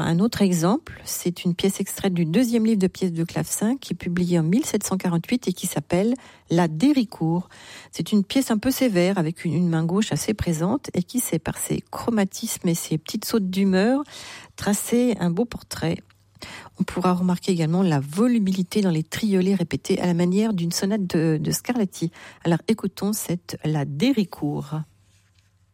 Un autre exemple, c'est une pièce extraite du deuxième livre de pièces de clavecin qui est publié en 1748 et qui s'appelle La Déricourt. C'est une pièce un peu sévère avec une main gauche assez présente et qui sait par ses chromatismes et ses petites sautes d'humeur tracer un beau portrait. On pourra remarquer également la volubilité dans les triolets répétés à la manière d'une sonate de Scarlatti. Alors écoutons cette La Déricourt.